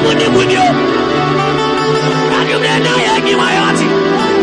with you. And you can die, I give my heart.